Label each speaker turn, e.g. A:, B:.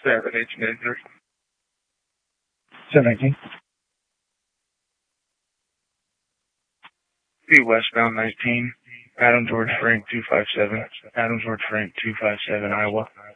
A: 718.
B: 719.
A: 2 westbound 19. Adam George Frank 257. Adam George Frank 257, Iowa.